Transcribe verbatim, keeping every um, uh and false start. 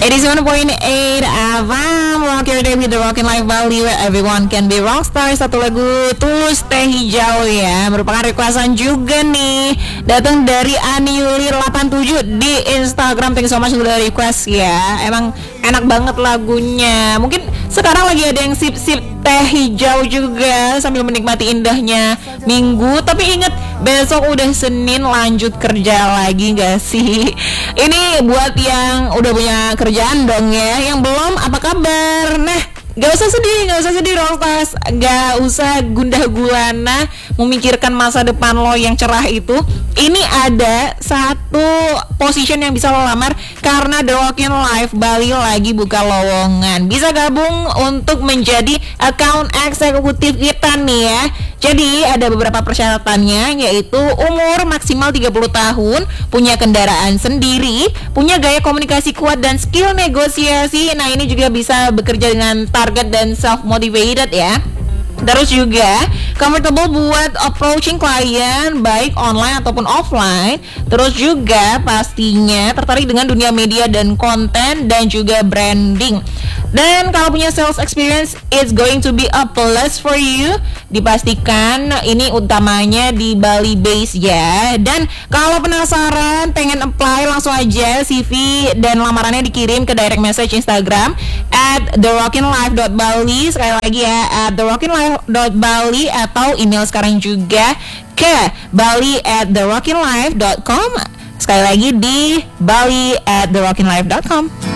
eighty-seven point eight F M, Rock Your Day with the Rockin' Life Bali, where everyone can be rockstar. Satu lagu Tulus Teh Hijau ya, merupakan requestan juga nih, datang dari Ani Yuli delapan tujuh di Instagram. Thank you so much udah request ya. Emang enak banget lagunya. Mungkin sekarang lagi ada yang sip-sip teh hijau juga sambil menikmati indahnya minggu. Tapi ingat, besok udah Senin, lanjut kerja lagi gak sih? Ini buat yang udah punya kerjaan dong ya. Yang belum, apa kabar? Nah, gak usah sedih, gak usah sedih Rockstars. Gak usah gundah gulana memikirkan masa depan lo yang cerah itu. Ini ada satu position yang bisa lo lamar karena The Rockin' Life Bali lagi buka lowongan. Bisa gabung untuk menjadi account eksekutif kita nih ya. Jadi ada beberapa persyaratannya, yaitu umur maksimal tiga puluh tahun, punya kendaraan sendiri, punya gaya komunikasi kuat dan skill negosiasi. Nah, ini juga bisa bekerja dengan target dan self-motivated ya. Terus juga comfortable buat approaching klien baik online ataupun offline. Terus juga pastinya tertarik dengan dunia media dan konten dan juga branding. Dan kalau punya sales experience, it's going to be a plus for you. Dipastikan ini utamanya di Bali base ya. Dan kalau penasaran pengen apply, langsung aja C V dan lamarannya dikirim ke direct message Instagram at the rockin life dot bali. Sekali lagi ya, at the rockin life dot bali, atau email sekarang juga ke bali at the rockin life dot com. Sekali lagi di bali at the rockin life dot com.